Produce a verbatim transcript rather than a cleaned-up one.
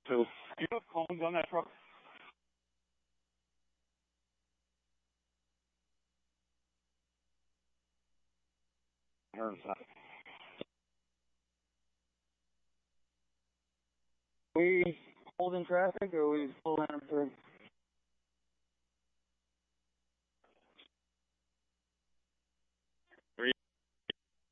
So, do you have cones on that truck? Are we holding traffic or are we pulling in for